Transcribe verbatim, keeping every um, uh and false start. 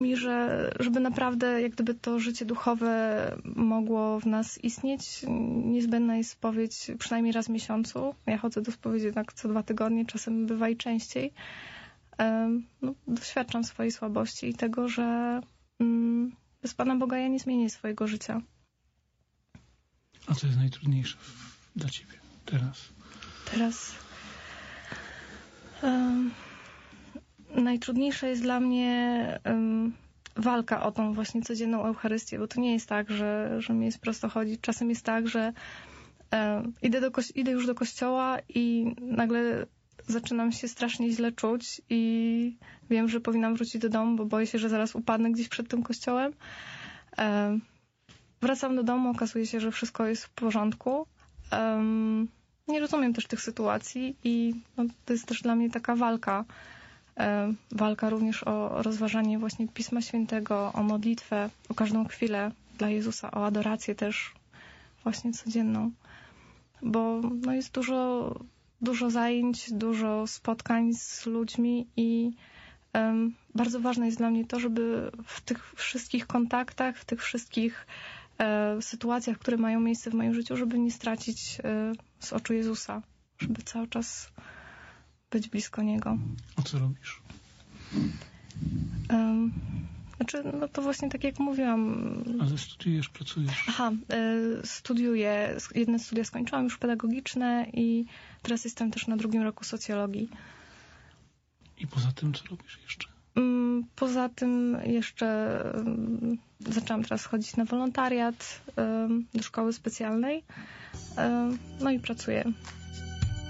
mi, że żeby naprawdę jak gdyby to życie duchowe mogło w nas istnieć, niezbędna jest spowiedź przynajmniej raz w miesiącu. Ja chodzę do spowiedzi jednak co dwa tygodnie, czasem bywa i częściej. No, doświadczam swojej słabości i tego, że mm, bez Pana Boga ja nie zmienię swojego życia. A co jest najtrudniejsze dla Ciebie teraz? Teraz um, najtrudniejsze jest dla mnie um, walka o tą właśnie codzienną Eucharystię, bo to nie jest tak, że, że mi jest prosto chodzić. Czasem jest tak, że um, idę, do kości- idę już do kościoła i nagle zaczynam się strasznie źle czuć i wiem, że powinnam wrócić do domu, bo boję się, że zaraz upadnę gdzieś przed tym kościołem. Um, wracam do domu, okazuje się, że wszystko jest w porządku. Um, nie rozumiem też tych sytuacji i no, to jest też dla mnie taka walka. Um, walka również o rozważanie właśnie Pisma Świętego, o modlitwę, o każdą chwilę dla Jezusa, o adorację też właśnie codzienną. Bo no, jest dużo dużo zajęć, dużo spotkań z ludźmi i um, bardzo ważne jest dla mnie to, żeby w tych wszystkich kontaktach, w tych wszystkich e, sytuacjach, które mają miejsce w moim życiu, żeby nie stracić e, z oczu Jezusa, żeby cały czas być blisko Niego. A co robisz? Um, znaczy, no to właśnie tak jak mówiłam. Ale studiujesz, pracujesz? Aha, y, studiuję. Jedne studia skończyłam już pedagogiczne i teraz jestem też na drugim roku socjologii. I poza tym co robisz jeszcze? Um, poza tym jeszcze um, zaczęłam teraz chodzić na wolontariat um, do szkoły specjalnej. Um, no i pracuję